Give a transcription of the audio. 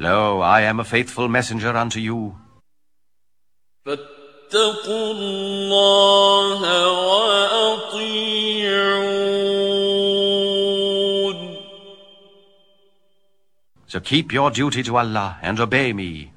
Lo, I am a faithful messenger unto you. فاتقوا الله وأطيعون. So keep your duty to Allah and obey me.